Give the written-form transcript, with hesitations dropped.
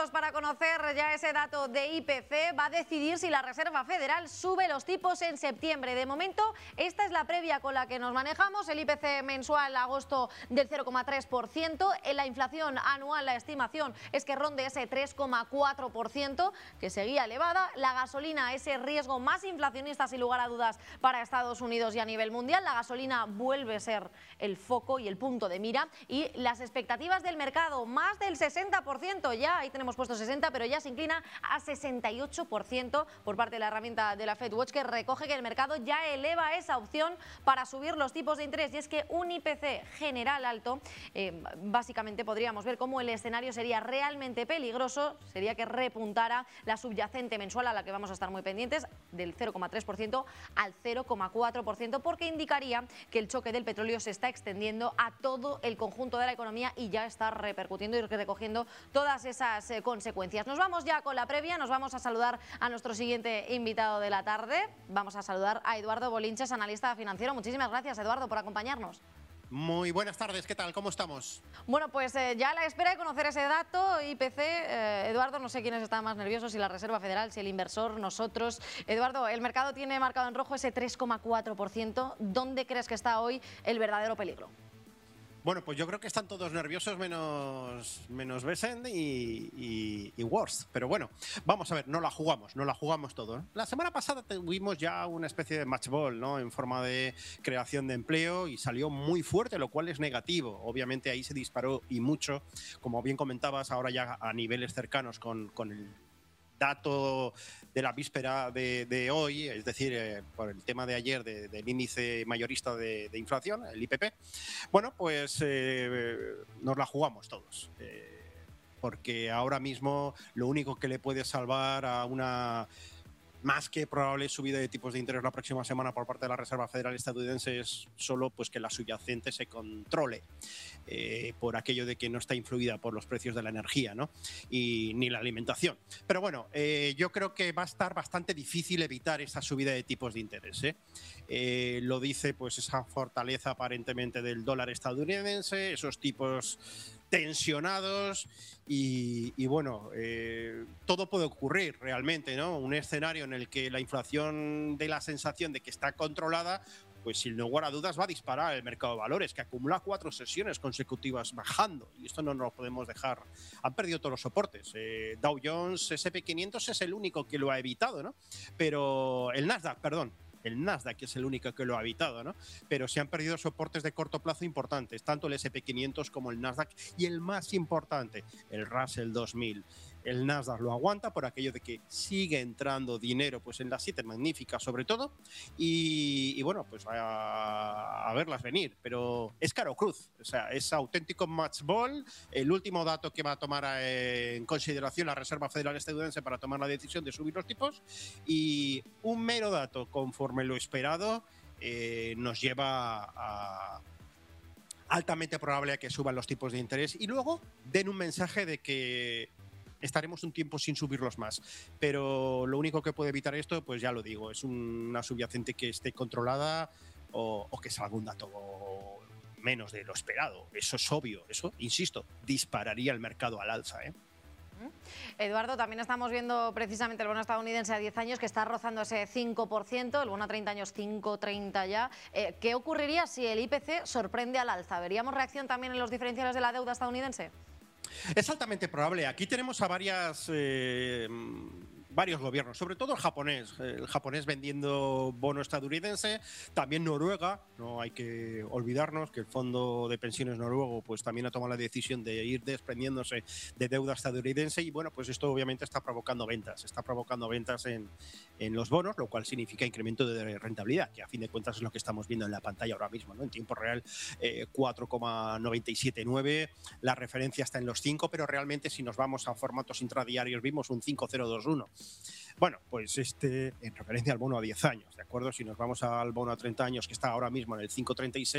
minutos para conocer ya ese dato de IPC. Va a decidir si la Reserva Federal sube los tipos en septiembre. De momento, esta es la previa con la que nos manejamos. El IPC mensual agosto del 0,3%. En la inflación anual, la estimación es que ronde ese 3,4%, que seguía elevada. La gasolina, ese riesgo más inflacionista, sin lugar a dudas, para Estados Unidos y a nivel mundial. La gasolina vuelve a ser el foco y el punto de mira. Y las expectativas del mercado, más del 60%, ya ahí tenemos puesto 60, pero ya se inclina a 68% por parte de la herramienta de la FedWatch, que recoge que el mercado ya eleva esa opción para subir los tipos de interés. Y es que un IPC general alto, básicamente podríamos ver cómo el escenario sería realmente peligroso, sería que repuntara la subyacente mensual, a la que vamos a estar muy pendientes, del 0,3% al 0,4%, porque indicaría que el choque del petróleo se está extendiendo a todo el conjunto de la economía y ya está repercutiendo y recogiendo todas esas consecuencias. Nos vamos ya con la previa, nos vamos a saludar a nuestro siguiente invitado de la tarde. Vamos a saludar a Eduardo Bolinches, analista financiero. Muchísimas gracias, Eduardo, por acompañarnos. Muy buenas tardes, ¿qué tal? ¿Cómo estamos? Bueno, pues ya a la espera de conocer ese dato, IPC, Eduardo, no sé quiénes están más nerviosos, si la Reserva Federal, si el inversor, nosotros. Eduardo, el mercado tiene marcado en rojo ese 3,4%. ¿Dónde crees que está hoy el verdadero peligro? Bueno, pues yo creo que están todos nerviosos menos Besen y Worst. Pero bueno, vamos a ver, no la jugamos todo, ¿no? La semana pasada tuvimos ya una especie de match ball, ¿no? En forma de creación de empleo y salió muy fuerte, lo cual es negativo. Obviamente ahí se disparó y mucho, como bien comentabas, ahora ya a niveles cercanos con el dato de la víspera de hoy, es decir, por el tema de ayer del índice mayorista de inflación, el IPP, bueno, pues nos la jugamos todos. Porque ahora mismo lo único que le puede salvar a una más que probable subida de tipos de interés la próxima semana por parte de la Reserva Federal estadounidense es solo pues que la subyacente se controle por aquello de que no está influida por los precios de la energía, ¿no? Y ni la alimentación. Pero bueno, yo creo que va a estar bastante difícil evitar esa subida de tipos de interés. Lo dice pues esa fortaleza aparentemente del dólar estadounidense, esos tipos tensionados y bueno, todo puede ocurrir realmente, ¿no? Un escenario en el que la inflación dé la sensación de que está controlada, pues sin lugar a dudas va a disparar el mercado de valores, que acumula 4 sesiones consecutivas bajando, y esto no nos lo podemos dejar. Han perdido todos los soportes. Dow Jones, S&P 500 es el único que lo ha evitado, ¿no? Pero el Nasdaq, el Nasdaq es el único que lo ha evitado, ¿no? Pero se han perdido soportes de corto plazo importantes, tanto el S&P 500 como el Nasdaq, y el más importante, el Russell 2000. El Nasdaq lo aguanta por aquello de que sigue entrando dinero pues en las 7 magníficas sobre todo, y bueno, pues a verlas venir, pero es caro cruz, o sea, es auténtico match ball. El último dato que va a tomar en consideración la Reserva Federal estadounidense para tomar la decisión de subir los tipos, y un mero dato conforme lo esperado nos lleva a altamente probable a que suban los tipos de interés y luego den un mensaje de que estaremos un tiempo sin subirlos más. Pero lo único que puede evitar esto, pues ya lo digo, es una subyacente que esté controlada o que salga un dato menos de lo esperado. Eso es obvio. Eso, insisto, dispararía el mercado al alza, ¿eh? Eduardo, también estamos viendo precisamente el bono estadounidense a 10 años que está rozando ese 5%, el bono a 30 años 5,30 ya. ¿Qué ocurriría si el IPC sorprende al alza? ¿Veríamos reacción también en los diferenciales de la deuda estadounidense? Es altamente probable. Aquí tenemos a varios gobiernos, sobre todo el japonés vendiendo bono estadounidense, también Noruega. No hay que olvidarnos que el fondo de pensiones noruego pues también ha tomado la decisión de ir desprendiéndose de deuda estadounidense, y bueno, pues esto obviamente está provocando ventas en los bonos, lo cual significa incremento de rentabilidad, que a fin de cuentas es lo que estamos viendo en la pantalla ahora mismo, ¿no? En tiempo real 4,979, la referencia está en los 5, pero realmente si nos vamos a formatos intradiarios vimos un 5,021. Bueno, pues en referencia al bono a 10 años, ¿de acuerdo? Si nos vamos al bono a 30 años, que está ahora mismo en el 5,36,